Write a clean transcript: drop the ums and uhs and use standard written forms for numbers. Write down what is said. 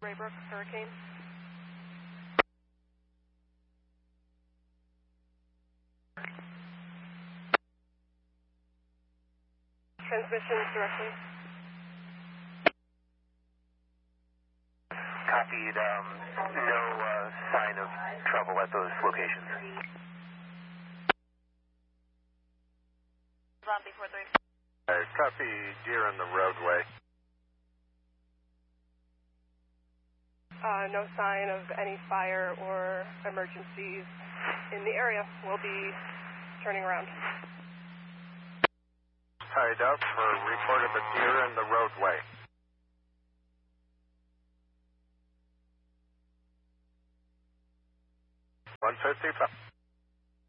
Raybrook, Hurricane. Transmissions directly. Copied. No sign of trouble at those locations. Zombie 43. Copy deer in the roadway. No sign of any fire or emergencies in the area. We'll be turning around. Tied up for report of a deer in the roadway. 155.